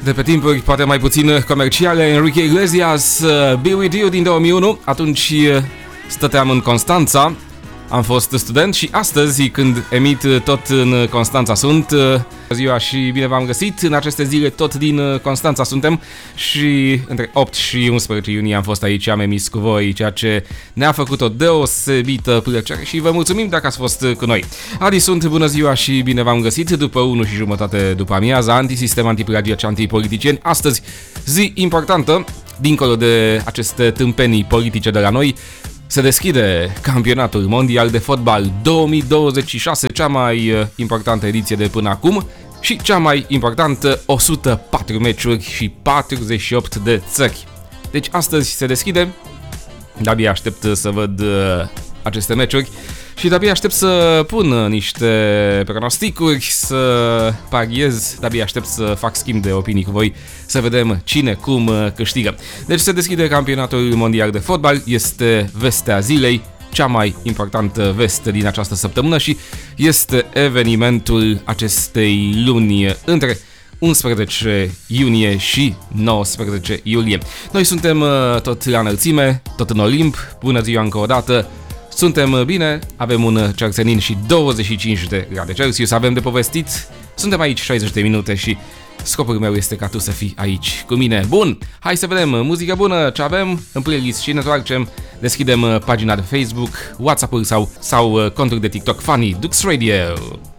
De pe timpuri poate mai puțin comerciale, Enrique Iglesias, Be With You din 2001, atunci stăteam în Constanța, am fost student și astăzi când emit tot în Constanța sunt. Ziua și bine v-am găsit, în aceste zile tot din Constanța suntem și între 8 și 11 iunie am fost aici, am emis cu voi, ceea ce ne-a făcut o deosebită plăcere și vă mulțumim dacă ați fost cu noi. Adi sunt, bună ziua și bine v-am găsit după 1 și jumătate după amiaza, antisistem, antiplagiaci, antipoliticieni. Astăzi, zi importantă, dincolo de aceste tâmpenii politice de la noi, se deschide campionatul mondial de fotbal 2026, cea mai importantă ediție de până acum și cea mai importantă, 104 meciuri și 48 de țări. Deci astăzi se deschide, de-abia aștept să văd aceste meciuri și de-abia aștept să pun niște pronosticuri, să pariez, de-abia aștept să fac schimb de opinii cu voi, să vedem cine cum câștigă. Deci se deschide campionatul mondial de fotbal, este vestea zilei, cea mai importantă veste din această săptămână și este evenimentul acestei luni între 11 iunie și 19 iulie. Noi suntem tot la înălțime, tot în Olimp, bună ziua încă o dată. Suntem bine, avem un cersenin și 25 de grade Celsius, avem de povestit, suntem aici 60 de minute și scopul meu este ca tu să fii aici cu mine. Bun, hai să vedem muzică bună ce avem în playlist și ne întoarcem, deschidem pagina de Facebook, WhatsApp-ul sau contul de TikTok Funny Dux Radio.